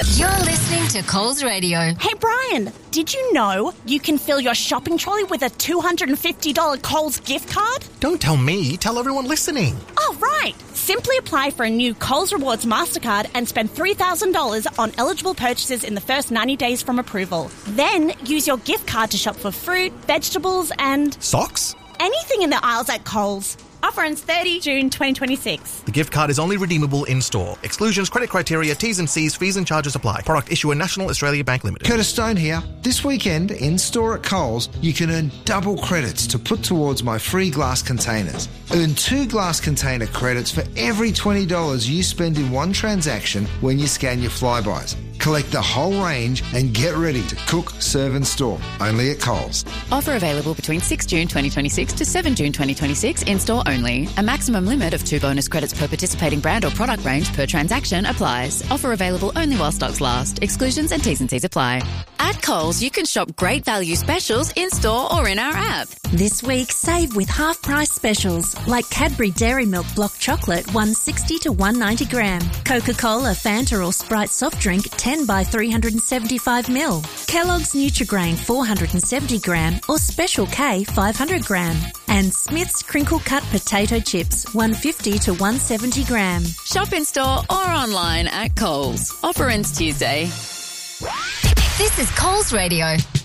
You're listening to Coles Radio. Hey, Brian, did you know you can fill your shopping trolley with a $250 Coles gift card? Don't tell me, tell everyone listening. Oh, right. Simply apply for a new Coles Rewards MasterCard and spend $3,000 on eligible purchases in the first 90 days from approval. Then use your gift card to shop for fruit, vegetables and... Socks? anything in the aisles at Coles. Offer ends 30 June 2026. The gift card is only redeemable in-store. Exclusions, credit criteria, T's and C's, fees and charges apply. Product issuer National Australia Bank Limited. Curtis Stone here. This weekend, in-store at Coles, you can earn double credits to put towards my free glass containers. Earn 2 glass container credits for every $20 you spend in one transaction when you scan your Flybys. Collect the whole range and get ready to cook, serve and store. Only at Coles. Offer available between 6 June 2026 to 7 June 2026 in-store only. A maximum limit of 2 bonus credits per participating brand or product range per transaction applies. Offer available only while stocks last. Exclusions and T's and C's apply. At Coles, you can shop great value specials in-store or in our app. This week, save with half-price specials like Cadbury Dairy Milk Block Chocolate 160 to 190 gram, Coca-Cola, Fanta or Sprite soft drink 10 by 375ml, Kellogg's Nutri-Grain 470 gram or Special K 500 gram, and Smith's Crinkle Cut Potato Chips 150 to 170 gram. Shop in-store or online at Coles. Offer ends Tuesday. This is Coles Radio.